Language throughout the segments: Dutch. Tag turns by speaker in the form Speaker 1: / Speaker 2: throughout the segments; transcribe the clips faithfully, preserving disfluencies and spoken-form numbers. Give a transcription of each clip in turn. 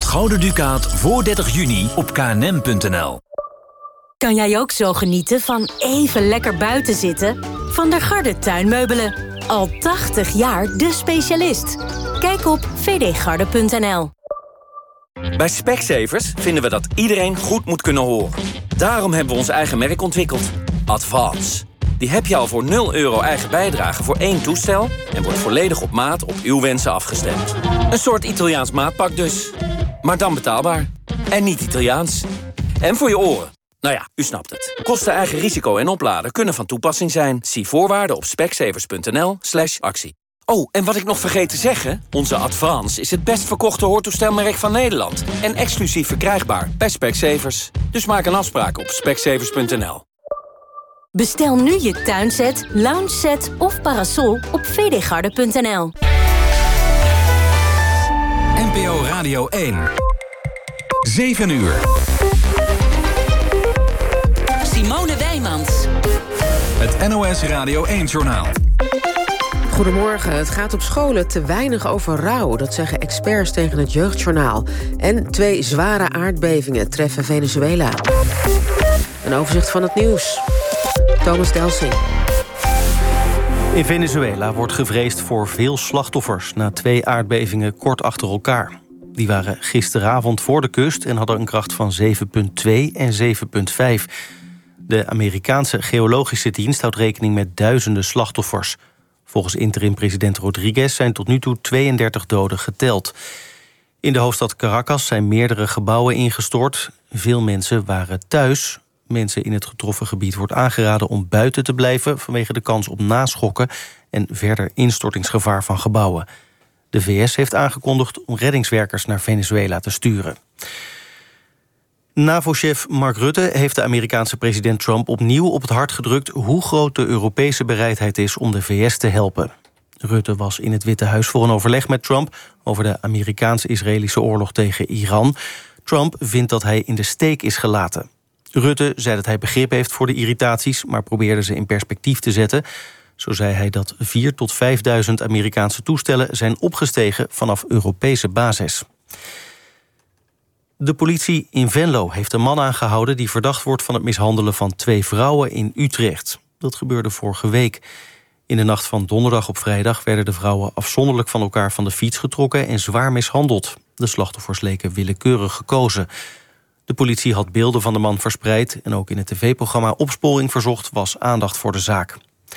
Speaker 1: Gouden Ducaat voor dertig juni op k n m punt n l.
Speaker 2: Kan jij ook zo genieten van even lekker buiten zitten? Van der Garde Tuinmeubelen. Al tachtig jaar de specialist. Kijk op v d garde punt n l.
Speaker 3: Bij Specsavers vinden we dat iedereen goed moet kunnen horen. Daarom hebben we ons eigen merk ontwikkeld. Advance. Die heb je al voor nul euro eigen bijdrage voor één toestel... en wordt volledig op maat op uw wensen afgestemd. Een soort Italiaans maatpak dus. Maar dan betaalbaar. En niet Italiaans. En voor je oren. Nou ja, u snapt het. Kosten, eigen risico en opladen kunnen van toepassing zijn. Zie voorwaarden op specsavers punt n l slash actie. Oh, en wat ik nog vergeet te zeggen... onze Advance is het best verkochte hoortoestelmerk van Nederland... en exclusief verkrijgbaar bij Specsavers. Dus maak een afspraak op specsavers punt n l.
Speaker 2: Bestel nu je tuinset, loungeset of parasol op v d garde punt n l.
Speaker 1: N P O Radio één. zeven uur.
Speaker 2: Simone Wijmans.
Speaker 1: Het N O S Radio één-journaal.
Speaker 4: Goedemorgen. Het gaat op scholen te weinig over rouw. Dat zeggen experts tegen het Jeugdjournaal. En twee zware aardbevingen treffen Venezuela. Een overzicht van het nieuws. Thomas Delsing.
Speaker 5: In Venezuela wordt gevreesd voor veel slachtoffers... na twee aardbevingen kort achter elkaar. Die waren gisteravond voor de kust... en hadden een kracht van zeven komma twee en zeven komma vijf. De Amerikaanse geologische dienst houdt rekening met duizenden slachtoffers. Volgens interim-president Rodriguez zijn tot nu toe tweeëndertig doden geteld. In de hoofdstad Caracas zijn meerdere gebouwen ingestort. Veel mensen waren thuis. Mensen in het getroffen gebied wordt aangeraden om buiten te blijven... vanwege de kans op naschokken en verder instortingsgevaar van gebouwen. De V S heeft aangekondigd om reddingswerkers naar Venezuela te sturen. NAVO-chef Mark Rutte heeft de Amerikaanse president Trump opnieuw op het hart gedrukt... hoe groot de Europese bereidheid is om de V S te helpen. Rutte was in het Witte Huis voor een overleg met Trump... over de Amerikaans-Israëlische oorlog tegen Iran. Trump vindt dat hij in de steek is gelaten. Rutte zei dat hij begrip heeft voor de irritaties... maar probeerde ze in perspectief te zetten. Zo zei hij dat vierduizend tot vijfduizend Amerikaanse toestellen... zijn opgestegen vanaf Europese basis. De politie in Venlo heeft een man aangehouden... die verdacht wordt van het mishandelen van twee vrouwen in Utrecht. Dat gebeurde vorige week. In de nacht van donderdag op vrijdag... werden de vrouwen afzonderlijk van elkaar van de fiets getrokken... en zwaar mishandeld. De slachtoffers leken willekeurig gekozen. De politie had beelden van de man verspreid... en ook in het tv-programma Opsporing Verzocht was aandacht voor de zaak.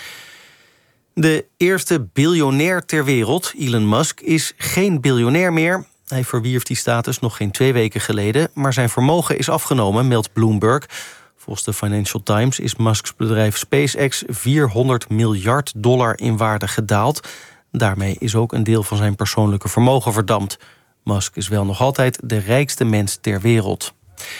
Speaker 5: De eerste biljonair ter wereld, Elon Musk, is geen biljonair meer. Hij verwierf die status nog geen twee weken geleden... maar zijn vermogen is afgenomen, meldt Bloomberg. Volgens de Financial Times is Musks bedrijf SpaceX... vierhonderd miljard dollar in waarde gedaald. Daarmee is ook een deel van zijn persoonlijke vermogen verdampt. Musk is wel nog altijd de rijkste mens ter wereld.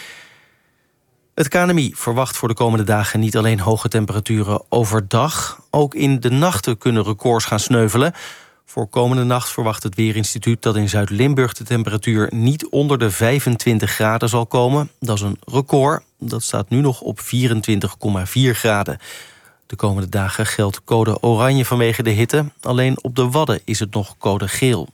Speaker 5: Het K N M I verwacht voor de komende dagen niet alleen hoge temperaturen overdag. Ook in de nachten kunnen records gaan sneuvelen. Voor komende nacht verwacht het Weerinstituut dat in Zuid-Limburg de temperatuur niet onder de vijfentwintig graden zal komen. Dat is een record. Dat staat nu nog op vierentwintig komma vier graden. De komende dagen geldt code oranje vanwege de hitte. Alleen op de Wadden is het nog code geel.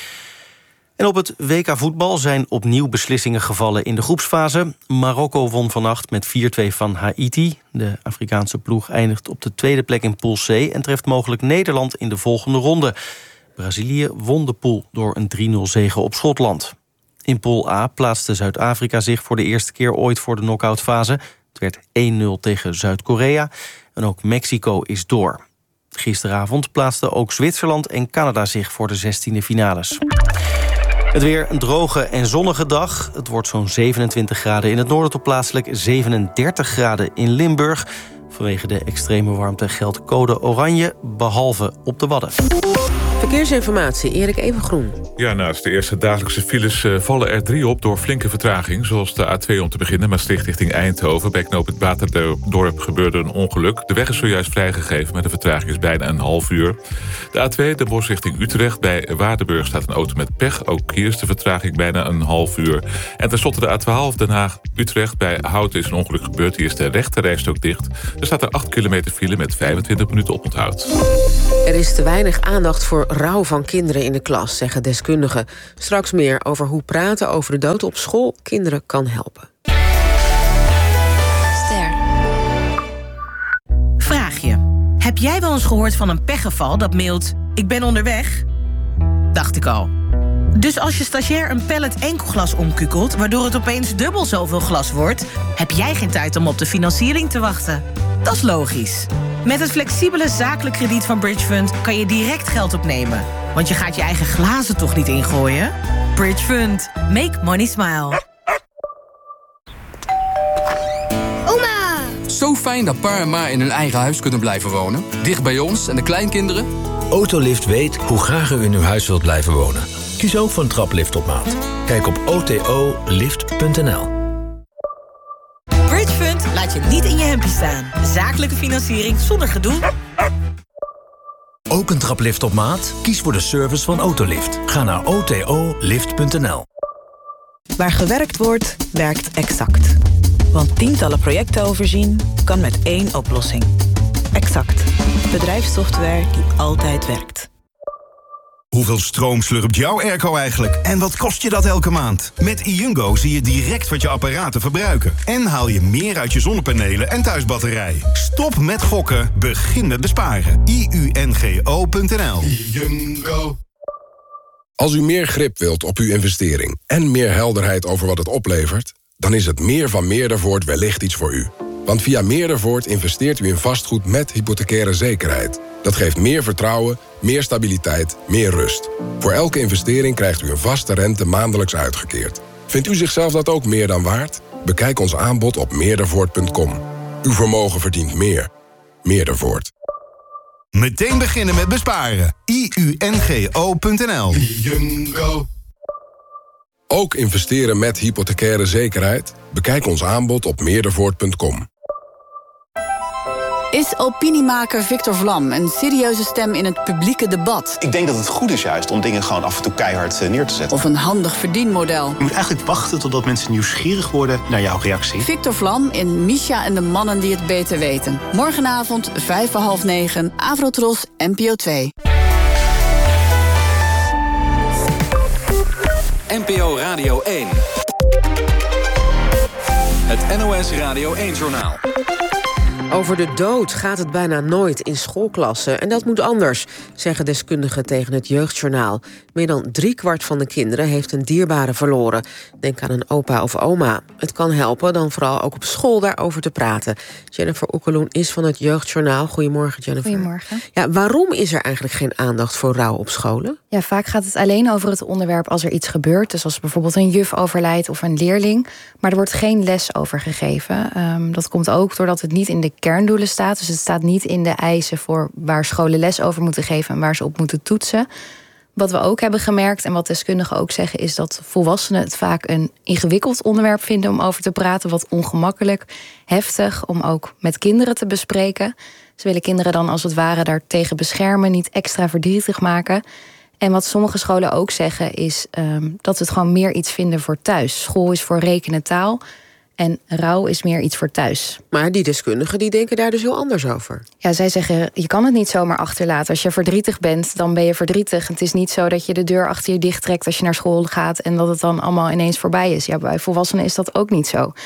Speaker 5: En op het W K voetbal zijn opnieuw beslissingen gevallen in de groepsfase. Marokko won vannacht met vier twee van Haiti. De Afrikaanse ploeg eindigt op de tweede plek in Pool C... en treft mogelijk Nederland in de volgende ronde. Brazilië won de pool door een drie nul zege op Schotland. In Pool A plaatste Zuid-Afrika zich voor de eerste keer ooit voor de knock-outfase. Het werd één nul tegen Zuid-Korea. En ook Mexico is door. Gisteravond plaatsten ook Zwitserland en Canada zich voor de zestiende finales. Het weer een droge en zonnige dag. Het wordt zo'n zevenentwintig graden in het noorden tot plaatselijk zevenendertig graden in Limburg. Vanwege de extreme warmte geldt code oranje, behalve op de Wadden.
Speaker 4: Verkeersinformatie, Erik Evengroen.
Speaker 6: Ja, naast de eerste dagelijkse files uh, vallen er drie op door flinke vertraging. Zoals de A twee om te beginnen, Maastricht richting Eindhoven. Bij knooppunt Waterdorp gebeurde een ongeluk. De weg is zojuist vrijgegeven, maar de vertraging is bijna een half uur. De A twee, de Bosch richting Utrecht. Bij Waardenburg staat een auto met pech. Ook hier is de vertraging bijna een half uur. En tenslotte de A twaalf, Den Haag-Utrecht. Bij Houten is een ongeluk gebeurd. Hier is de rechterrijstrook dicht. Er staat er acht kilometer file met vijfentwintig minuten oponthoud.
Speaker 4: Er is te weinig aandacht voor voor rouw van kinderen in de klas, zeggen deskundigen. Straks meer over hoe praten over de dood op school kinderen kan helpen.
Speaker 7: Ster. Vraag je. Heb jij wel eens gehoord van een pechgeval dat mailt... ik ben onderweg? Dacht ik al. Dus als je stagiair een pallet enkelglas omkukelt... waardoor het opeens dubbel zoveel glas wordt... heb jij geen tijd om op de financiering te wachten. Dat is logisch. Met het flexibele zakelijk krediet van Bridge Fund... kan je direct geld opnemen. Want je gaat je eigen glazen toch niet ingooien? Bridge Fund. Make money smile.
Speaker 8: Oma! Zo fijn dat pa en ma in hun eigen huis kunnen blijven wonen. Dicht bij ons en de kleinkinderen.
Speaker 1: Autolift weet hoe graag u in uw huis wilt blijven wonen. Kies ook voor een traplift op maat. Kijk op o t o lift punt n l.
Speaker 7: Bridge Fund laat je niet in je hempje staan. Zakelijke financiering zonder gedoe.
Speaker 1: Ook een traplift op maat? Kies voor de service van Autolift. Ga naar o t o lift punt n l.
Speaker 9: Waar gewerkt wordt, werkt Exact. Want tientallen projecten overzien kan met één oplossing. Exact. Bedrijfssoftware die altijd werkt.
Speaker 10: Hoeveel stroom slurpt jouw airco eigenlijk? En wat kost je dat elke maand? Met iUngo zie je direct wat je apparaten verbruiken. En haal je meer uit je zonnepanelen en thuisbatterij. Stop met gokken, begin met besparen. i u n g o punt n l. iUngo.
Speaker 11: Als u meer grip wilt op uw investering en meer helderheid over wat het oplevert... dan is het meer van Meerdervoort wellicht iets voor u. Want via Meerdervoort investeert u in vastgoed met hypothecaire zekerheid. Dat geeft meer vertrouwen, meer stabiliteit, meer rust. Voor elke investering krijgt u een vaste rente maandelijks uitgekeerd. Vindt u zichzelf dat ook meer dan waard? Bekijk ons aanbod op meerdervoort punt com. Uw vermogen verdient meer. Meerdervoort.
Speaker 10: Meteen beginnen met besparen. i u n g o punt n l. iUngo.
Speaker 11: Ook investeren met hypothecaire zekerheid? Bekijk ons aanbod op meerdervoort punt com.
Speaker 12: Is opiniemaker Victor Vlam een serieuze stem in het publieke debat?
Speaker 13: Ik denk dat het goed is juist om dingen gewoon af en toe keihard neer te zetten.
Speaker 12: Of een handig verdienmodel?
Speaker 13: Je moet eigenlijk wachten totdat mensen nieuwsgierig worden naar jouw reactie.
Speaker 12: Victor Vlam in Misha en de mannen die het beter weten. Morgenavond, vijf voor half negen, Avrotros, N P O twee.
Speaker 1: N P O Radio één. Het N O S Radio één-journaal.
Speaker 4: Over de dood gaat het bijna nooit in schoolklassen. En dat moet anders, zeggen deskundigen tegen het Jeugdjournaal. Meer dan driekwart van de kinderen heeft een dierbare verloren. Denk aan een opa of oma. Het kan helpen dan vooral ook op school daarover te praten. Jennifer Oekeloen is van het Jeugdjournaal. Goedemorgen, Jennifer.
Speaker 14: Goedemorgen.
Speaker 4: Ja, waarom is er eigenlijk geen aandacht voor rouw op scholen?
Speaker 14: Ja, vaak gaat het alleen over het onderwerp als er iets gebeurt. Dus als bijvoorbeeld een juf overlijdt of een leerling. Maar er wordt geen les over gegeven. Um, dat komt ook doordat het niet in de kerndoelen staat. Dus het staat niet in de eisen voor waar scholen les over moeten geven en waar ze op moeten toetsen. Wat we ook hebben gemerkt en wat deskundigen ook zeggen, is dat volwassenen het vaak een ingewikkeld onderwerp vinden om over te praten. Wat ongemakkelijk, heftig, om ook met kinderen te bespreken. Ze willen kinderen dan als het ware daartegen beschermen, niet extra verdrietig maken. En wat sommige scholen ook zeggen is um, dat ze het gewoon meer iets vinden voor thuis. School is voor rekenen taal. En rouw is meer iets voor thuis.
Speaker 4: Maar die deskundigen die denken daar dus heel anders over.
Speaker 14: Ja, zij zeggen, je kan het niet zomaar achterlaten. Als je verdrietig bent, dan ben je verdrietig. Het is niet zo dat je de deur achter je dicht trekt als je naar school gaat en dat het dan allemaal ineens voorbij is. Ja, bij volwassenen is dat ook niet zo. Uh,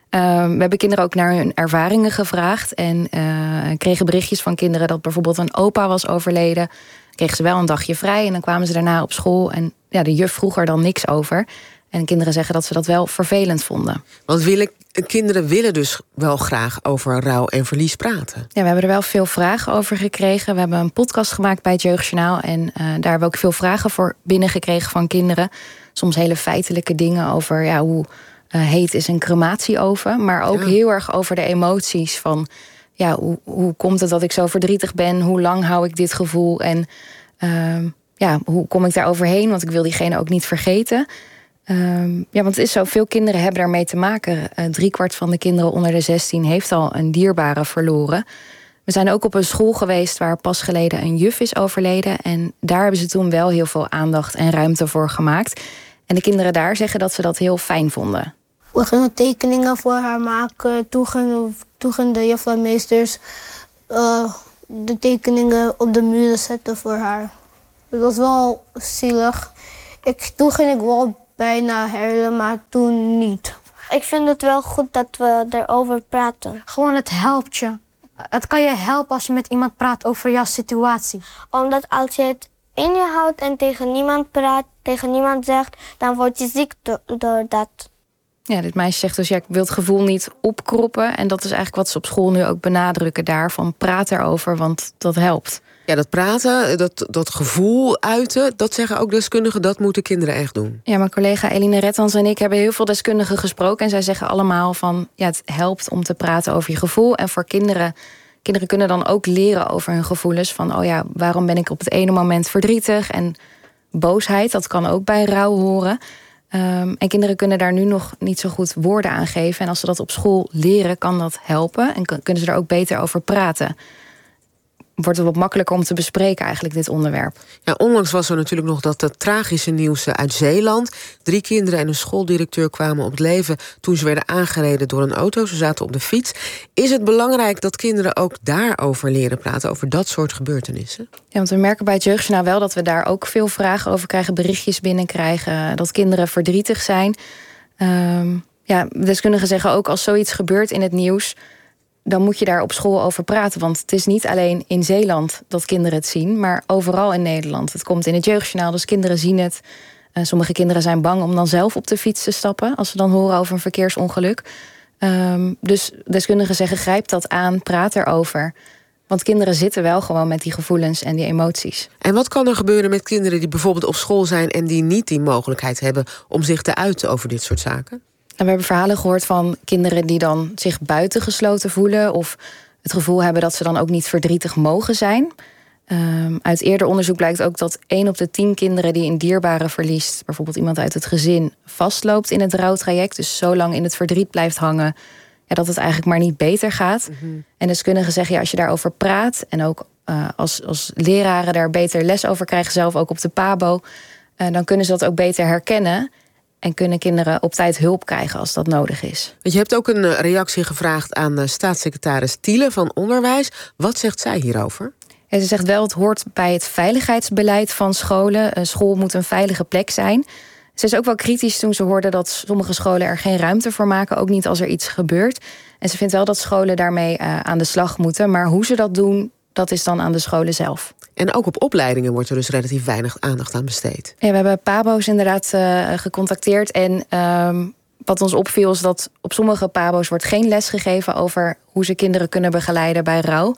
Speaker 14: we hebben kinderen ook naar hun ervaringen gevraagd. En uh, kregen berichtjes van kinderen dat bijvoorbeeld een opa was overleden. Kregen ze wel een dagje vrij en dan kwamen ze daarna op school. En ja, de juf vroeg er dan niks over. En kinderen zeggen dat ze dat wel vervelend vonden.
Speaker 4: Want willen, kinderen willen dus wel graag over rouw en verlies praten.
Speaker 14: Ja, we hebben er wel veel vragen over gekregen. We hebben een podcast gemaakt bij het Jeugdjournaal. En uh, daar hebben we ook veel vragen voor binnengekregen van kinderen. Soms hele feitelijke dingen over ja, hoe uh, heet is een crematieoven. Maar ook ja. heel erg over de emoties van ja, hoe, hoe komt het dat ik zo verdrietig ben? Hoe lang hou ik dit gevoel? En uh, ja, hoe kom ik daar overheen? Want ik wil diegene ook niet vergeten. Um, ja, want het is zo, veel kinderen hebben daarmee te maken. Uh, driekwart van de kinderen onder de zestien heeft al een dierbare verloren. We zijn ook op een school geweest waar pas geleden een juf is overleden. En daar hebben ze toen wel heel veel aandacht en ruimte voor gemaakt. En de kinderen daar zeggen dat ze dat heel fijn vonden.
Speaker 15: We gingen tekeningen voor haar maken. Toen gingen, toen gingen de juffrouwmeesters uh, de tekeningen op de muren zetten voor haar. Dat was wel zielig. Ik, toen ging ik wel bijna huilen, maar toen niet. Ik vind het wel goed dat we erover praten.
Speaker 16: Gewoon, het helpt je. Het kan je helpen als je met iemand praat over jouw situatie.
Speaker 15: Omdat als je het in je houdt en tegen niemand praat, tegen niemand zegt, dan word je ziek door dat.
Speaker 14: Ja, dit meisje zegt dus, ja, ik wil het gevoel niet opkroppen. En dat is eigenlijk wat ze op school nu ook benadrukken daar. Van praat erover, want dat helpt.
Speaker 4: Ja, dat praten, dat, dat gevoel uiten, dat zeggen ook deskundigen, dat moeten kinderen echt doen.
Speaker 14: Ja, mijn collega Eline Rettans en ik hebben heel veel deskundigen gesproken. En zij zeggen allemaal van, ja, het helpt om te praten over je gevoel. En voor kinderen, kinderen kunnen dan ook leren over hun gevoelens. Van, oh ja, waarom ben ik op het ene moment verdrietig? En boosheid, dat kan ook bij rouw horen. Um, en kinderen kunnen daar nu nog niet zo goed woorden aan geven. En als ze dat op school leren, kan dat helpen. En kunnen ze er ook beter over praten. Wordt het wat makkelijker om te bespreken eigenlijk, dit onderwerp.
Speaker 4: Ja, onlangs was er natuurlijk nog dat, dat tragische nieuws uit Zeeland. Drie kinderen en een schooldirecteur kwamen om het leven toen ze werden aangereden door een auto. Ze zaten op de fiets. Is het belangrijk dat kinderen ook daarover leren praten, over dat soort gebeurtenissen?
Speaker 14: Ja, want we merken bij het Jeugdjournaal wel dat we daar ook veel vragen over krijgen, berichtjes binnenkrijgen, dat kinderen verdrietig zijn. Um, ja, deskundigen zeggen ook, als zoiets gebeurt in het nieuws, dan moet je daar op school over praten. Want het is niet alleen in Zeeland dat kinderen het zien, maar overal in Nederland. Het komt in het Jeugdjournaal, dus kinderen zien het. Uh, sommige kinderen zijn bang om dan zelf op de fiets te stappen als ze dan horen over een verkeersongeluk. Um, dus deskundigen zeggen, grijp dat aan, praat erover. Want kinderen zitten wel gewoon met die gevoelens en die emoties.
Speaker 4: En wat kan er gebeuren met kinderen die bijvoorbeeld op school zijn en die niet die mogelijkheid hebben om zich te uiten over dit soort zaken?
Speaker 14: En we hebben verhalen gehoord van kinderen die dan zich buitengesloten voelen, of het gevoel hebben dat ze dan ook niet verdrietig mogen zijn. Um, uit eerder onderzoek blijkt ook dat één op de tien kinderen die een dierbare verliest, bijvoorbeeld iemand uit het gezin, vastloopt in het rouwtraject. Dus zo lang in het verdriet blijft hangen, ja, dat het eigenlijk maar niet beter gaat. Mm-hmm. En deskundigen zeggen, ja, als je daarover praat en ook uh, als, als leraren daar beter les over krijgen, zelf ook op de PABO, uh, dan kunnen ze dat ook beter herkennen. En kunnen kinderen op tijd hulp krijgen als dat nodig is.
Speaker 4: Je hebt ook een reactie gevraagd aan staatssecretaris Thiele van Onderwijs. Wat zegt zij hierover?
Speaker 14: Ja, ze zegt wel, het hoort bij het veiligheidsbeleid van scholen. Een school moet een veilige plek zijn. Ze is ook wel kritisch toen ze hoorde dat sommige scholen er geen ruimte voor maken. Ook niet als er iets gebeurt. En ze vindt wel dat scholen daarmee uh, aan de slag moeten. Maar hoe ze dat doen, dat is dan aan de scholen zelf.
Speaker 4: En ook op opleidingen wordt er dus relatief weinig aandacht aan besteed.
Speaker 14: Ja, we hebben PABO's inderdaad uh, gecontacteerd. En um, wat ons opviel is dat op sommige PABO's wordt geen les gegeven over hoe ze kinderen kunnen begeleiden bij rouw.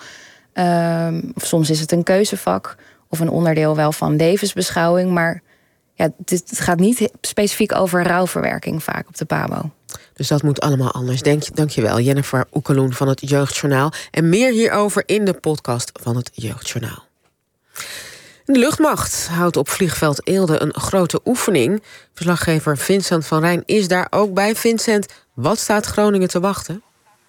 Speaker 14: Um, of soms is het een keuzevak of een onderdeel wel van levensbeschouwing. Maar ja, het gaat niet specifiek over rouwverwerking vaak op de PABO.
Speaker 4: Dus dat moet allemaal anders. Denk, dank je wel, Jennifer Oekeloen van het Jeugdjournaal. En meer hierover in de podcast van het Jeugdjournaal. De luchtmacht houdt op vliegveld Eelde een grote oefening. Verslaggever Vincent van Rijn is daar ook bij. Vincent, wat staat Groningen te wachten?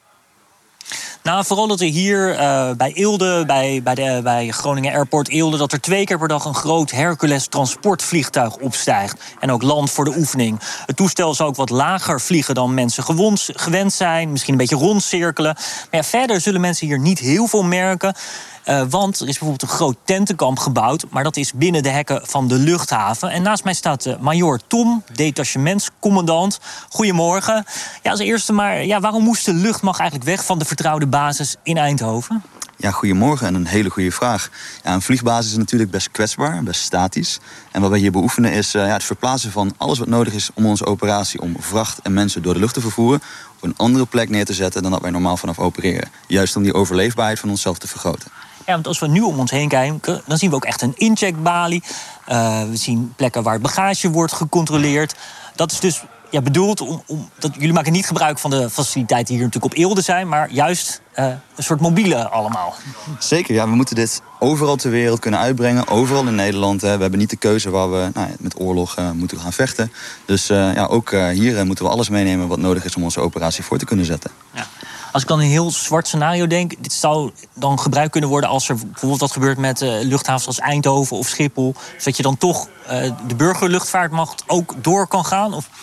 Speaker 17: Nou, vooral dat er hier uh, bij Eelde, bij, bij, de, bij Groningen Airport Eelde, dat er twee keer per dag een groot Hercules transportvliegtuig opstijgt. En ook landt voor de oefening. Het toestel zal ook wat lager vliegen dan mensen gewond, gewend zijn. Misschien een beetje rondcirkelen. Maar ja, verder zullen mensen hier niet heel veel merken. Uh, want er is bijvoorbeeld een groot tentenkamp gebouwd, maar dat is binnen de hekken van de luchthaven. En naast mij staat uh, Major Tom, detachementscommandant. Goedemorgen. Ja, als eerste maar, ja, waarom moest de luchtmacht eigenlijk weg van de vertrouwde basis in Eindhoven?
Speaker 18: Ja, goedemorgen en een hele goede vraag. Ja, een vliegbasis is natuurlijk best kwetsbaar, best statisch. En wat wij hier beoefenen is uh, ja, het verplaatsen van alles wat nodig is om onze operatie om vracht en mensen door de lucht te vervoeren op een andere plek neer te zetten dan dat wij normaal vanaf opereren. Juist om die overleefbaarheid van onszelf te vergroten.
Speaker 17: Ja, want als we nu om ons heen kijken, dan zien we ook echt een incheckbalie. Uh, we zien plekken waar bagage wordt gecontroleerd. Dat is dus ja, bedoeld om, om... Dat, jullie maken niet gebruik van de faciliteiten die hier natuurlijk op Eelde zijn, maar juist uh, een soort mobiele allemaal.
Speaker 18: Zeker, ja, we moeten dit overal ter wereld kunnen uitbrengen. Overal in Nederland. Hè. We hebben niet de keuze waar we nou, met oorlog uh, moeten gaan vechten. Dus uh, ja, ook uh, hier uh, moeten we alles meenemen wat nodig is om onze operatie voor te kunnen zetten.
Speaker 17: Ja. Als ik dan een heel zwart scenario denk, dit zou dan gebruikt kunnen worden als er bijvoorbeeld wat gebeurt met uh, luchthavens als Eindhoven of Schiphol, zodat je dan toch uh, de burgerluchtvaartmacht ook door kan gaan? Of...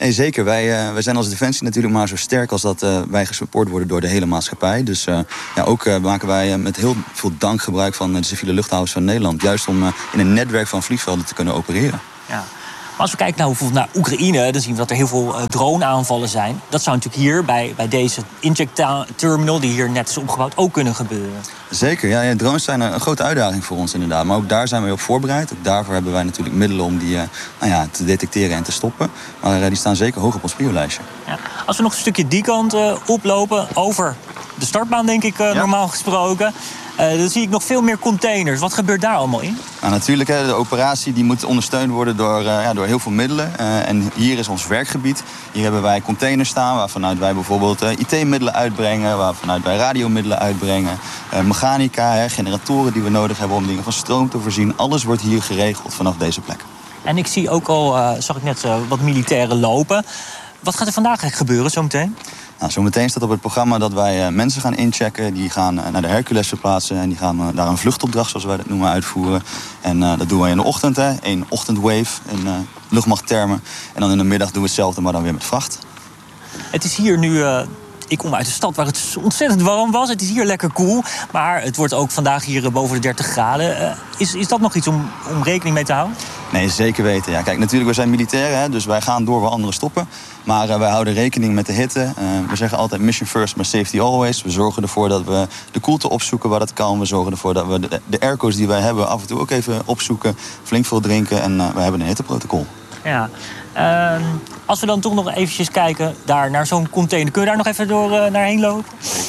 Speaker 18: Nee, zeker. Wij, uh, wij zijn als Defensie natuurlijk maar zo sterk als dat uh, wij gesupport worden door de hele maatschappij. Dus uh, ja, ook uh, maken wij uh, met heel veel dank gebruik van de civiele luchthavens van Nederland. Juist om uh, in een netwerk van vliegvelden te kunnen opereren.
Speaker 17: Ja. Maar als we kijken naar, bijvoorbeeld naar Oekraïne, dan zien we dat er heel veel uh, drone-aanvallen zijn. Dat zou natuurlijk hier bij, bij deze inject-terminal, die hier net is opgebouwd, ook kunnen gebeuren.
Speaker 18: Zeker, ja, ja, drones zijn een grote uitdaging voor ons inderdaad. Maar ook daar zijn we op voorbereid. Ook daarvoor hebben wij natuurlijk middelen om die uh, nou ja, te detecteren en te stoppen. Maar uh, die staan zeker hoog op ons priolijstje.
Speaker 17: Ja. Als we nog een stukje die kant uh, oplopen, over de startbaan denk ik uh, ja. normaal gesproken. Uh, dan zie ik nog veel meer containers. Wat gebeurt daar allemaal in?
Speaker 18: Nou, natuurlijk, hè, de operatie die moet ondersteund worden door, uh, ja, door heel veel middelen. Uh, en hier is ons werkgebied. Hier hebben wij containers staan waarvanuit wij bijvoorbeeld uh, I T-middelen uitbrengen. Waarvanuit wij radiomiddelen uitbrengen. Uh, mechanica, hè, generatoren die we nodig hebben om dingen van stroom te voorzien. Alles wordt hier geregeld vanaf deze plek.
Speaker 17: En ik zie ook al, uh, zag ik net uh, wat militairen lopen. Wat gaat er vandaag eigenlijk gebeuren zometeen?
Speaker 18: Nou, zometeen staat op het programma dat wij uh, mensen gaan inchecken. Die gaan uh, naar de Hercules verplaatsen. En die gaan uh, daar een vluchtopdracht, zoals wij dat noemen, uitvoeren. En uh, dat doen wij in de ochtend, hè. Eén ochtendwave in uh, luchtmachttermen. En dan in de middag doen we hetzelfde, maar dan weer met vracht.
Speaker 17: Het is hier nu... Uh... Ik kom uit de stad waar het ontzettend warm was. Het is hier lekker koel. Maar het wordt ook vandaag hier boven de dertig graden. Uh, is, is dat nog iets om, om rekening mee te houden?
Speaker 18: Nee, zeker weten. Ja, kijk, natuurlijk, we zijn militairen, hè, dus wij gaan door waar anderen stoppen. Maar uh, wij houden rekening met de hitte. Uh, we zeggen altijd mission first, maar safety always. We zorgen ervoor dat we de koelte opzoeken waar dat kan. We zorgen ervoor dat we de, de airco's die wij hebben af en toe ook even opzoeken. Flink veel drinken en uh, we hebben een hitteprotocol.
Speaker 17: Ja. Uh, als we dan toch nog eventjes kijken daar naar zo'n container. Kun je daar nog even door uh, naar heen lopen?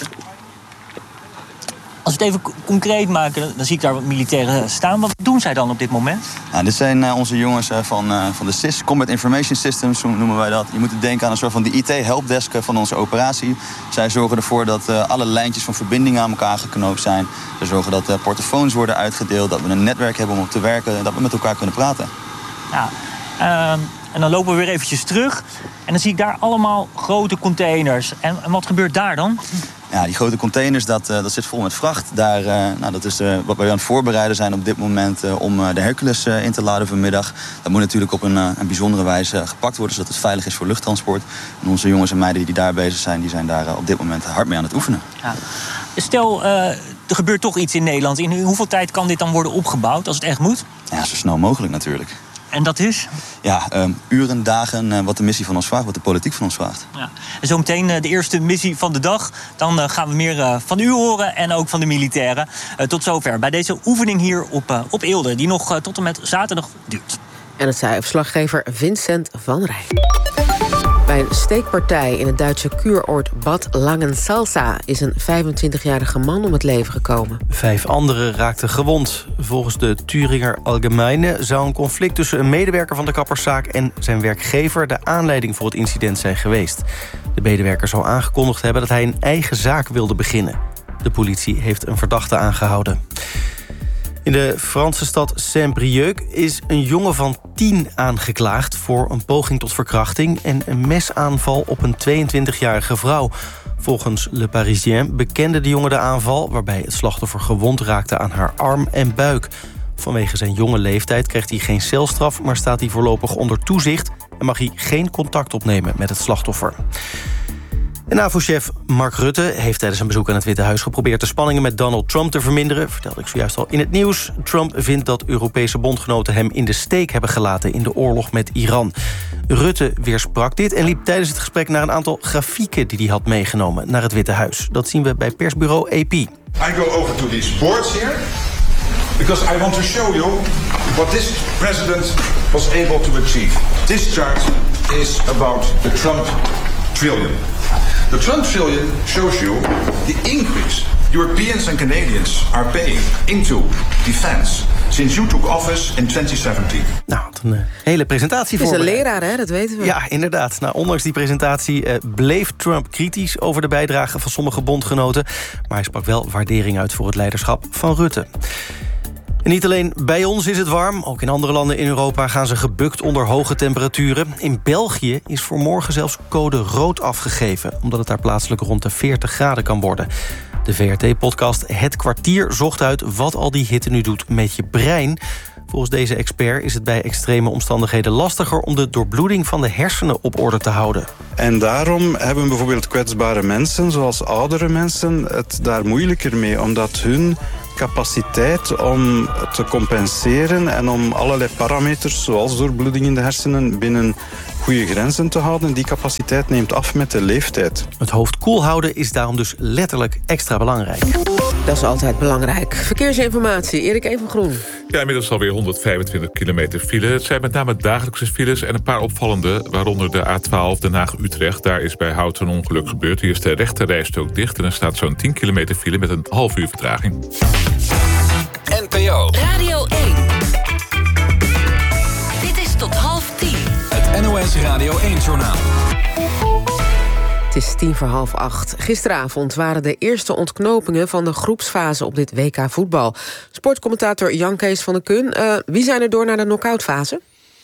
Speaker 17: Als we het even c- concreet maken, dan zie ik daar wat militairen staan. Wat doen zij dan op dit moment?
Speaker 18: Nou, dit zijn uh, onze jongens uh, van, uh, van de C I S, Combat Information Systems, zo noemen wij dat. Je moet denken aan een soort van de I T-helpdesk van onze operatie. Zij zorgen ervoor dat uh, alle lijntjes van verbinding aan elkaar geknoopt zijn. Ze zorgen dat uh, portofoons worden uitgedeeld, dat we een netwerk hebben om op te werken en dat we met elkaar kunnen praten.
Speaker 17: Ja. Uh, en dan lopen we weer eventjes terug. En dan zie ik daar allemaal grote containers. En, en wat gebeurt daar dan?
Speaker 18: Ja, die grote containers, dat, uh, dat zit vol met vracht. Daar, uh, nou, dat is uh, wat wij aan het voorbereiden zijn op dit moment uh, om uh, de Hercules uh, in te laden vanmiddag. Dat moet natuurlijk op een, uh, een bijzondere wijze uh, gepakt worden, zodat het veilig is voor luchttransport. En onze jongens en meiden die daar bezig zijn, die zijn daar uh, op dit moment hard mee aan het oefenen.
Speaker 17: Ja. Stel, uh, er gebeurt toch iets in Nederland. In hoeveel tijd kan dit dan worden opgebouwd, als het echt moet?
Speaker 18: Ja, zo snel mogelijk natuurlijk.
Speaker 17: En dat is?
Speaker 18: Ja, um, uren, dagen, uh, wat de missie van ons vraagt, wat de politiek van ons vraagt.
Speaker 17: Ja. En zometeen uh, de eerste missie van de dag. Dan uh, gaan we meer uh, van u horen en ook van de militairen. Uh, tot zover bij deze oefening hier op, uh, op Eelde, die nog uh, tot en met zaterdag duurt.
Speaker 4: En het zei verslaggever Vincent van Rij. Bij een steekpartij in het Duitse kuuroord Bad Langensalza is een vijfentwintigjarige man om het leven gekomen.
Speaker 5: Vijf anderen raakten gewond. Volgens de Thüringer Allgemeine zou een conflict tussen een medewerker van de kapperszaak en zijn werkgever de aanleiding voor het incident zijn geweest. De medewerker zou aangekondigd hebben dat hij een eigen zaak wilde beginnen. De politie heeft een verdachte aangehouden. In de Franse stad Saint-Brieuc is een jongen van tien aangeklaagd voor een poging tot verkrachting en een mesaanval op een tweeëntwintigjarige vrouw. Volgens Le Parisien bekende de jongen de aanval, waarbij het slachtoffer gewond raakte aan haar arm en buik. Vanwege zijn jonge leeftijd krijgt hij geen celstraf, maar staat hij voorlopig onder toezicht en mag hij geen contact opnemen met het slachtoffer. En NAVO-chef Mark Rutte heeft tijdens een bezoek aan het Witte Huis geprobeerd de spanningen met Donald Trump te verminderen, vertelde ik zojuist al in het nieuws. Trump vindt dat Europese bondgenoten hem in de steek hebben gelaten in de oorlog met Iran. Rutte weersprak dit en liep tijdens het gesprek naar een aantal grafieken die hij had meegenomen naar het Witte Huis. Dat zien we bij persbureau A P.
Speaker 19: I go over to these boards here because I want to show you what this president was able to achieve. This chart is about the Trump trillion. The Trump trillion shows you the increase Europeans and Canadians are paying into defense since you took office in twinty seventeen.
Speaker 5: Nou, een uh, hele presentatie voor.
Speaker 4: Het is een leraar, hè? Dat weten we.
Speaker 5: Ja, inderdaad. Nou, ondanks die presentatie uh, bleef Trump kritisch over de bijdrage van sommige bondgenoten, maar hij sprak wel waardering uit voor het leiderschap van Rutte. En niet alleen bij ons is het warm, ook in andere landen in Europa gaan ze gebukt onder hoge temperaturen. In België is voor morgen zelfs code rood afgegeven, omdat het daar plaatselijk rond de veertig graden kan worden. De V R T-podcast Het Kwartier zocht uit wat al die hitte nu doet met je brein. Volgens deze expert is het bij extreme omstandigheden lastiger om de doorbloeding van de hersenen op orde te houden.
Speaker 20: En daarom hebben bijvoorbeeld kwetsbare mensen, zoals oudere mensen, het daar moeilijker mee, omdat hun capaciteit om te compenseren en om allerlei parameters, zoals doorbloeding in de hersenen, binnen goede grenzen te houden, die capaciteit neemt af met de leeftijd.
Speaker 5: Het hoofd koel houden is daarom dus letterlijk extra belangrijk.
Speaker 4: Dat is altijd belangrijk. Verkeersinformatie, Erik Evengroen.
Speaker 6: Ja, inmiddels alweer honderdvijfentwintig kilometer file. Het zijn met name dagelijkse files en een paar opvallende, waaronder de A twaalf Den Haag-Utrecht. Daar is bij Houten een ongeluk gebeurd. Hier is de rechte rijstrook dicht en er staat zo'n tien kilometer file met een half uur vertraging.
Speaker 1: N P O
Speaker 2: Radio één. Dit is tot half tien.
Speaker 1: Het N O S Radio één-journaal.
Speaker 4: Het is tien voor half acht. Gisteravond waren de eerste ontknopingen van de groepsfase op dit W K voetbal. Sportcommentator Jan Kees van der Kun. Uh, wie zijn er door naar de knock-outfase?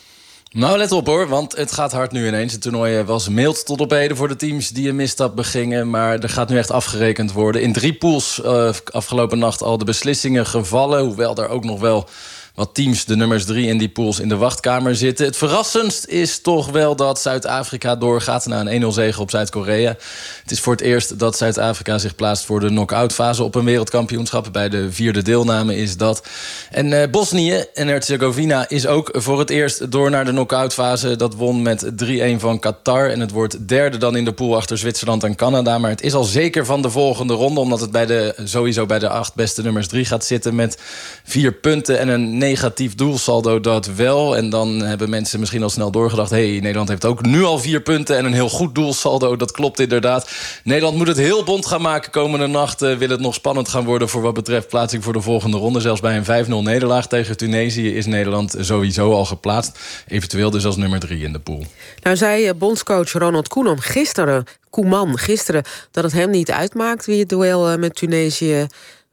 Speaker 21: Nou, let op hoor, want het gaat hard nu ineens. Het toernooi was mild tot op heden voor de teams die een misstap begingen. Maar er gaat nu echt afgerekend worden. In drie pools uh, afgelopen nacht al de beslissingen gevallen. Hoewel er ook nog wel wat teams, de nummers drie in die pools, in de wachtkamer zitten. Het verrassendst is toch wel dat Zuid-Afrika doorgaat na een één nul zege op Zuid-Korea. Het is voor het eerst dat Zuid-Afrika zich plaatst voor de knock-out fase op een wereldkampioenschap. Bij de vierde deelname is dat. En uh, Bosnië en Herzegovina is ook voor het eerst door naar de knock-out fase. Dat won met drie-een van Qatar. En het wordt derde dan in de pool achter Zwitserland en Canada. Maar het is al zeker van de volgende ronde, omdat het bij de, sowieso bij de acht beste nummers drie gaat zitten met vier punten en een negatief doelsaldo, dat wel. En dan hebben mensen misschien al snel doorgedacht, hé, hey, Nederland heeft ook nu al vier punten en een heel goed doelsaldo. Dat klopt inderdaad. Nederland moet het heel bont gaan maken komende nacht. Uh, wil het nog spannend gaan worden voor wat betreft plaatsing voor de volgende ronde. Zelfs bij een vijf nul nederlaag tegen Tunesië is Nederland sowieso al geplaatst. Eventueel dus als nummer drie in de pool. Nou zei bondscoach Ronald Koeman gisteren, Koeman gisteren, dat het hem niet uitmaakt wie het duel met Tunesië,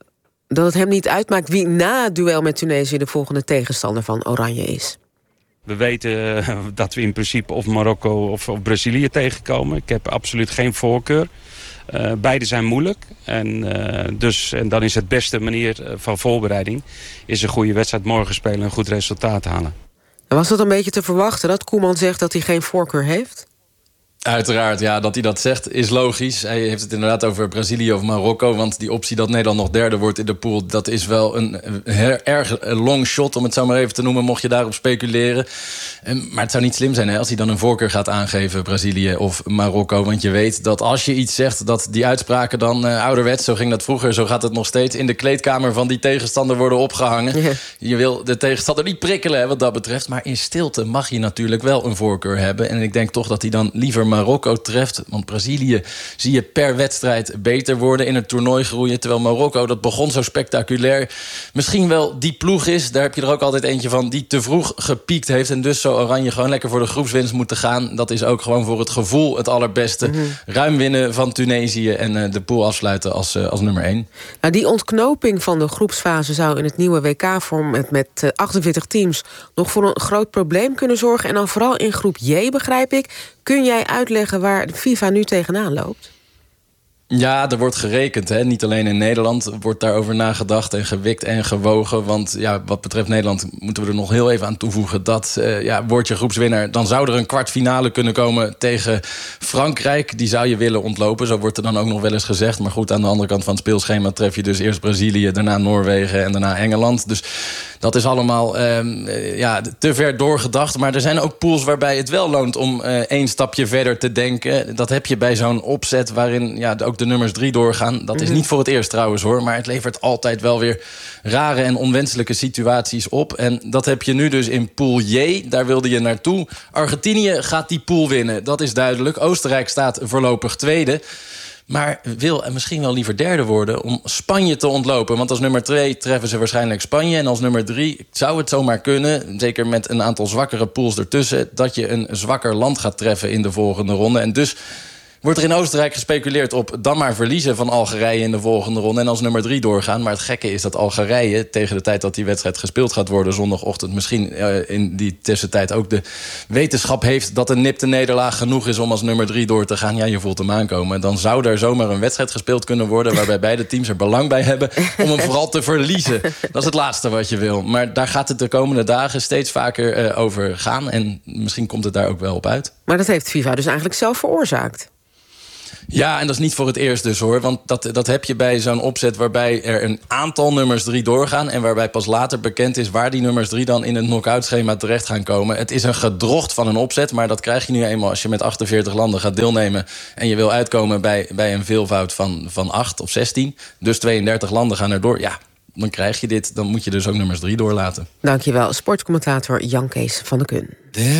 Speaker 21: dat het hem niet uitmaakt wie na het duel met Tunesië de volgende tegenstander van Oranje is.
Speaker 22: We weten uh, dat we in principe of Marokko of, of Brazilië tegenkomen. Ik heb absoluut geen voorkeur. Uh, beide zijn moeilijk. En, uh, dus, en dan is het beste manier van voorbereiding is een goede wedstrijd morgen spelen en een goed resultaat halen.
Speaker 4: En was dat een beetje te verwachten dat Koeman zegt dat hij geen voorkeur heeft?
Speaker 21: Uiteraard, ja, dat hij dat zegt is logisch. Hij heeft het inderdaad over Brazilië of Marokko, want die optie dat Nederland nog derde wordt in de pool, dat is wel een her, erg long shot, om het zo maar even te noemen, mocht je daarop speculeren. Maar het zou niet slim zijn hè, als hij dan een voorkeur gaat aangeven, Brazilië of Marokko, want je weet dat als je iets zegt, dat die uitspraken dan uh, ouderwets, zo ging dat vroeger, zo gaat het nog steeds, in de kleedkamer van die tegenstander worden opgehangen. Ja. Je wil de tegenstander niet prikkelen hè, wat dat betreft, maar in stilte mag je natuurlijk wel een voorkeur hebben. En ik denk toch dat hij dan liever Marokko treft. Want Brazilië zie je per wedstrijd beter worden, in het toernooi groeien. Terwijl Marokko, dat begon zo spectaculair, misschien wel die ploeg is. Daar heb je er ook altijd eentje van die te vroeg gepiekt heeft. En dus zo Oranje gewoon lekker voor de groepswinst moeten gaan. Dat is ook gewoon voor het gevoel het allerbeste. Mm-hmm. Ruim winnen van Tunesië en uh, de pool afsluiten als, uh, als nummer één.
Speaker 4: Nou, die ontknoping van de groepsfase zou in het nieuwe W K-vorm met, met uh, achtenveertig teams nog voor een groot probleem kunnen zorgen. En dan vooral in groep J, begrijp ik. Kun jij uitleggen waar de FIFA nu tegenaan loopt?
Speaker 21: Ja, er wordt gerekend. Hè. Niet alleen in Nederland wordt daarover nagedacht en gewikt en gewogen. Want ja, wat betreft Nederland moeten we er nog heel even aan toevoegen dat, uh, ja, word je groepswinnaar, dan zou er een kwartfinale kunnen komen tegen Frankrijk. Die zou je willen ontlopen. Zo wordt er dan ook nog wel eens gezegd. Maar goed, aan de andere kant van het speelschema tref je dus eerst Brazilië, daarna Noorwegen en daarna Engeland. Dus dat is allemaal um, ja, te ver doorgedacht. Maar er zijn ook pools waarbij het wel loont om uh, één stapje verder te denken. Dat heb je bij zo'n opzet waarin ja, ook de nummers drie doorgaan. Dat is niet voor het eerst trouwens hoor. Maar het levert altijd wel weer rare en onwenselijke situaties op. En dat heb je nu dus in pool J. Daar wilde je naartoe. Argentinië gaat die pool winnen. Dat is duidelijk. Oostenrijk staat voorlopig tweede. Maar wil misschien wel liever derde worden om Spanje te ontlopen. Want als nummer twee treffen ze waarschijnlijk Spanje. En als nummer drie zou het zomaar kunnen, zeker met een aantal zwakkere pools ertussen, dat je een zwakker land gaat treffen in de volgende ronde. En dus wordt er in Oostenrijk gespeculeerd op dan maar verliezen van Algerije in de volgende ronde en als nummer drie doorgaan. Maar het gekke is dat Algerije tegen de tijd dat die wedstrijd gespeeld gaat worden zondagochtend misschien uh, in die tussentijd ook de wetenschap heeft dat een nipte nederlaag genoeg is om als nummer drie door te gaan. Ja, je voelt hem aankomen. Dan zou er zomaar een wedstrijd gespeeld kunnen worden waarbij beide teams er belang bij hebben om hem vooral te verliezen. Dat is het laatste wat je wil. Maar daar gaat het de komende dagen steeds vaker uh, over gaan en misschien komt het daar ook wel op uit.
Speaker 4: Maar dat heeft FIFA dus eigenlijk zelf veroorzaakt.
Speaker 21: Ja, en dat is niet voor het eerst dus hoor. Want dat, dat heb je bij zo'n opzet waarbij er een aantal nummers drie doorgaan en waarbij pas later bekend is waar die nummers drie dan in het knock-out schema terecht gaan komen. Het is een gedrocht van een opzet, maar dat krijg je nu eenmaal als je met achtenveertig landen gaat deelnemen en je wil uitkomen bij, bij een veelvoud van, van acht of zestien. Dus tweeëndertig landen gaan erdoor. Ja, dan krijg je dit. Dan moet je dus ook nummers drie doorlaten.
Speaker 4: Dankjewel, sportcommentator Jan Kees van der Kun.